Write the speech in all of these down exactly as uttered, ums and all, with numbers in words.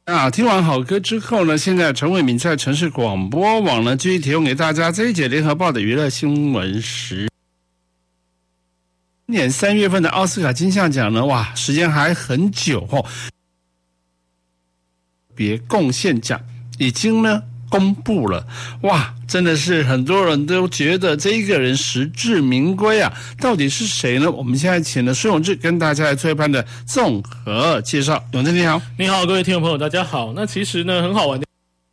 啊，听完好歌之后呢，现在陈伟敏在城市广播网呢继续提供给大家这一节联合报的娱乐新闻时。今年三月份的奥斯卡金像奖呢，哇，时间还很久哦。别贡献奖已经呢公布了，哇，真的是很多人都觉得这一个人实至名归啊！到底是谁呢？我们现在请了孙永志跟大家来做一番的综合介绍。永志你好。 你好，各位听众朋友，大家好。那其实呢，很好玩的。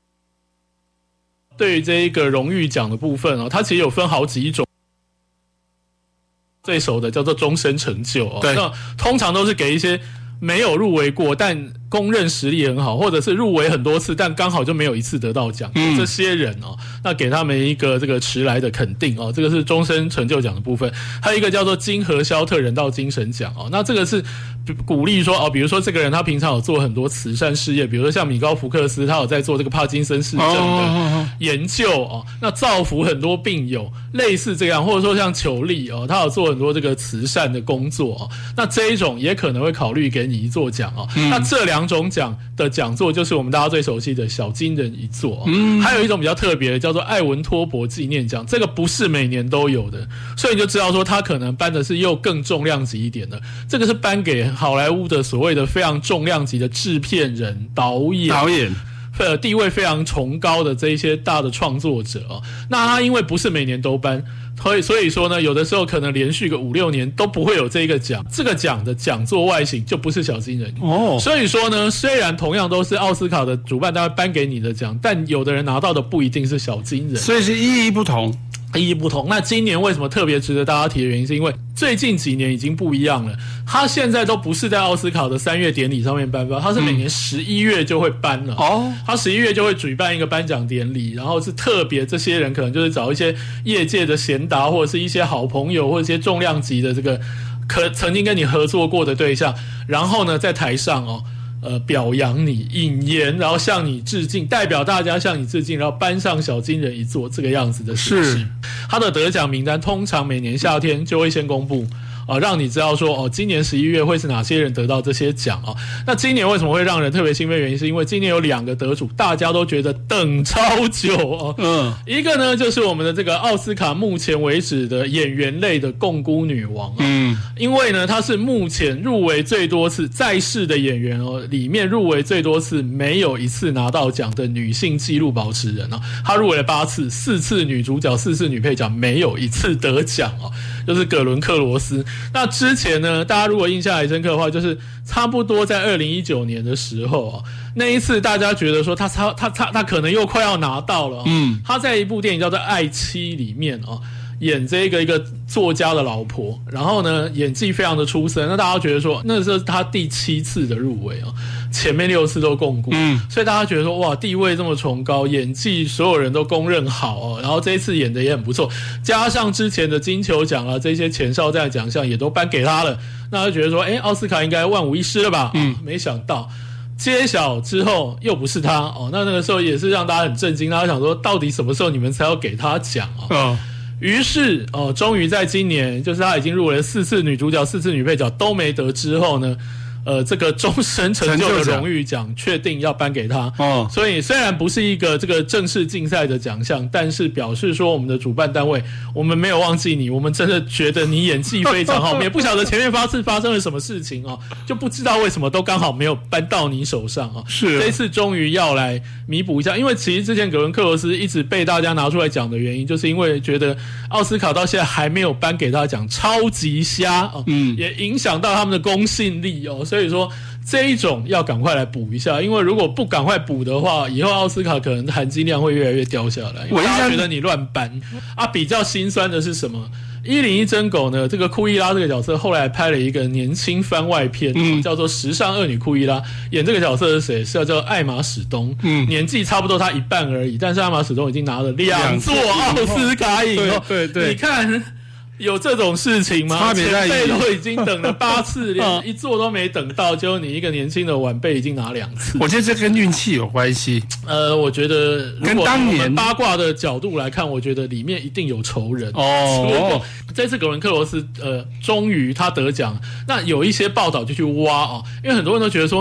对于这一个荣誉奖的部分哦，它其实有分好几种。最熟的叫做终身成就哦， 对， 那通常都是给一些没有入围过但公认实力很好，或者是入围很多次但刚好就没有一次得到奖、嗯、这些人哦，那给他们一个这个迟来的肯定哦，这个是终身成就奖的部分。还有一个叫做金荷肖特人道精神奖哦，那这个是鼓励说哦，比如说这个人他平常有做很多慈善事业，比如说像米高福克斯他有在做这个帕金森氏症的研究哦，那造福很多病友，类似这样，或者说像裘丽哦，他有做很多这个慈善的工作哦，那这一种也可能会考虑给你一座奖哦、嗯。那这两种奖的讲座就是我们大家最熟悉的小金人一座、哦嗯、还有一种比较特别的叫做艾文托伯纪念奖，这个不是每年都有的，所以你就知道说他可能颁的是又更重量级一点的，这个是颁给好莱坞的所谓的非常重量级的制片人、导演、 导演。 呃，地位非常崇高的这一些大的创作者哦，那他因为不是每年都颁，所以所以说呢，有的时候可能连续个五六年都不会有这个奖，这个奖的讲座外形就不是小金人哦。所以说呢，虽然同样都是奥斯卡的主办单位颁给你的奖，但有的人拿到的不一定是小金人， 所以是意义不同。 意义不同。那今年为什么特别值得大家提的原因，是因为最近几年已经不一样了。他现在都不是在奥斯卡的三月典礼上面颁发，他是每年十一月就会颁了。哦，他十一月就会举办一个颁奖典礼，然后是特别这些人可能就是找一些业界的贤达，或者是一些好朋友，或者一些重量级的这个可曾经跟你合作过的对象，然后呢在台上哦。呃，表扬你，引言，然后向你致敬，代表大家向你致敬，然后颁上小金人一座这个样子的事情。他的得奖名单通常每年夏天就会先公布。哦，让你知道说哦，今年十一月会是哪些人得到这些奖哦。那今年为什么会让人特别兴奋？原因是因为今年有两个得主，大家都觉得等超久哦。嗯，一个呢就是我们的这个奥斯卡目前为止的演员类的共估女王哦。嗯，因为呢她是目前入围最多次在世的演员哦，里面入围最多次没有一次拿到奖的女性纪录保持人哦。她入围了八次，四次女主角，四次女配角，没有一次得奖哦，就是葛伦克罗斯。那之前呢，大家如果印象还深刻的话，就是差不多在二零一九年的时候啊，那一次大家觉得说他他他他他可能又快要拿到了、哦，嗯，他在一部电影叫做《爱妻》里面啊、哦，演这个一个作家的老婆，然后呢演技非常的出色，那大家觉得说那是他第七次的入围啊、哦，前面六次都共估，嗯，所以大家觉得说哇地位这么崇高，演技所有人都公认好哦，然后这一次演的也很不错，加上之前的金球奖啊这些前哨战奖项也都颁给他了，那就觉得说诶奥斯卡应该万无一失了吧，嗯、哦，没想到揭晓之后又不是他哦，那那个时候也是让大家很震惊，大家想说到底什么时候你们才要给他奖哦？哦于是哦，终于在今年，就是他已经入围了四次女主角、四次女配角都没得之后呢，呃，这个终身成就的荣誉奖确定要颁给他。哦，所以虽然不是一个这个正式竞赛的奖项，但是表示说我们的主办单位，我们没有忘记你，我们真的觉得你演技非常好，我们也不晓得前面发次发生了什么事情哦，就不知道为什么都刚好没有颁到你手上哦。是，这一次终于要来弥补一下，因为其实之前葛伦克罗斯一直被大家拿出来讲的原因，就是因为觉得奥斯卡到现在还没有颁给他奖，超级瞎哦，嗯，也影响到他们的公信力哦。所以说这一种要赶快来补一下，因为如果不赶快补的话，以后奥斯卡可能含金量会越来越掉下来，因为大家觉得你乱颁啊。比较心酸的是什么？一零一真狗呢，这个库伊拉这个角色后来拍了一个年轻番外片、嗯、叫做《时尚恶女库伊拉》，演这个角色是谁？是叫艾玛史东，嗯，年纪差不多他一半而已，但是艾玛史东已经拿了两座奥斯卡影哦，对对对，你看有这种事情吗？前辈都已经等了八次，连一座都没等到，结果你一个年轻的晚辈已经拿两次。 我觉得这跟运气有关系。 呃，我觉得如果从我们八卦的角度来看，我觉得里面一定有仇人。哦，如果这次葛伦克罗斯呃终于他得奖，那有一些报道就去挖啊、哦，因为很多人都觉得说。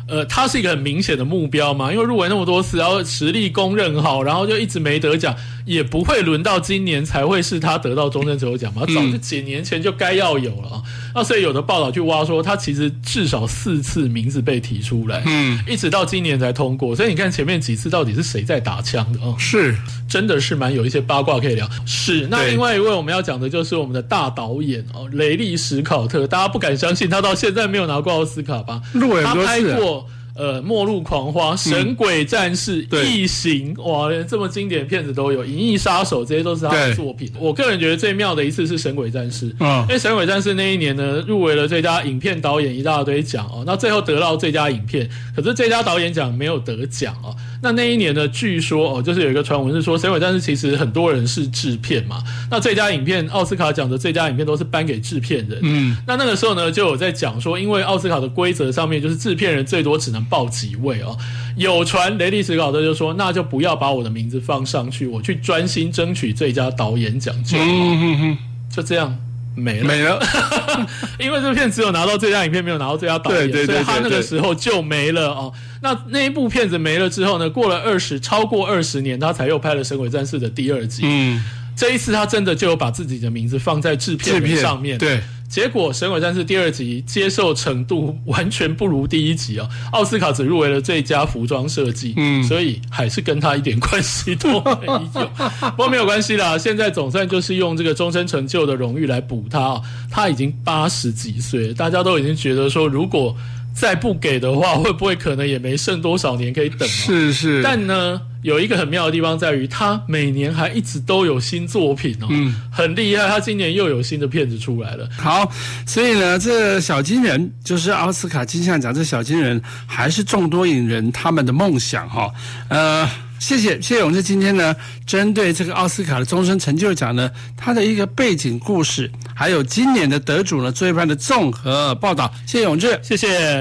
呃，他是一个很明显的目标嘛，因为入围那么多次，然后实力公认好，然后就一直没得奖，也不会轮到今年才会是他得到终身成就奖嘛，早就几年前就该要有了啊。那所以有的报道去挖说，他其实至少四次名字被提出来，嗯，一直到今年才通过。所以你看前面几次到底是谁在打枪的啊？ 是， 真的是蛮有一些八卦可以聊。是，那另外一位我们要讲的就是我们的大导演哦，雷利·史考特，大家不敢相信他到现在没有拿过奥斯卡吧？ 入围他很多次。 拍过呃，《末路狂花》、《神鬼战士》、 嗯、 异形，哇，连这么经典的片子都有，《银翼杀手》这些都是他的作品。我个人觉得最妙的一次是《神鬼战士》，嗯，因为《神鬼战士》那一年呢，入围了最佳影片导演一大堆奖哦，那最后得到最佳影片，可是最佳导演奖没有得奖哦。那那一年呢，据说哦，就是有一个传闻是说，《神鬼战士》其实很多人是制片嘛，那最佳影片奥斯卡奖的最佳影片都是颁给制片人，嗯，那那个时候呢，就有在讲说，因为奥斯卡的规则上面就是制片人最多只能报几位哦。有传雷利·史考特就说，那就不要把我的名字放上去，我去专心争取最佳导演奖就好，嗯哼哼，就这样没了没了， 因为这片只有拿到最佳影片，没有拿到最佳导演， 对对对对对， 所以他那个时候就没了哦。那那一部片子没了之后呢，过了二十超过二十年，他才又拍了《神鬼战士》的第二集。嗯，这一次他真的就有把自己的名字放在制片人上面， 对。 结果《神鬼战士》第二集接受程度完全不如第一集哦，奥斯卡只入围了最佳服装设计，嗯，所以还是跟他一点关系都没有。不过没有关系啦，现在总算就是用这个终身成就的荣誉来补他哦。他已经八十几岁，大家都已经觉得说，如果再不给的话，会不会可能也没剩多少年可以等、哦？ 是是。 但呢，有一个很妙的地方在于，他每年还一直都有新作品哦，嗯，很厉害。他今年又有新的片子出来了。 好，所以呢，这小金人就是奥斯卡金像奖，这小金人还是众多影人他们的梦想哈、哦。呃，谢谢谢谢永志今天呢，针对这个奥斯卡的终身成就奖呢，它的一个背景故事，还有今年的得主呢，做一番的综合报道。谢谢永志， 谢谢。